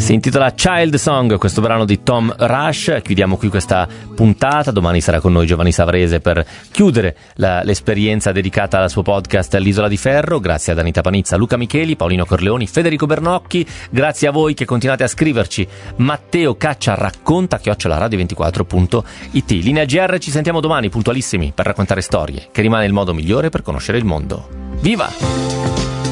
Si intitola Child Song, questo brano di Tom Rush. Chiudiamo qui questa puntata. Domani sarà con noi Giovanni Savrese per chiudere l'esperienza dedicata al suo podcast L'Isola di Ferro. Grazie ad Anita Panizza, Luca Micheli, Paolino Corleoni, Federico Bernocchi. Grazie a voi che continuate a scriverci. Matteo Caccia racconta @radio24.it. Linea GR, ci sentiamo domani puntualissimi per raccontare storie, che rimane il modo migliore per conoscere il mondo. Viva!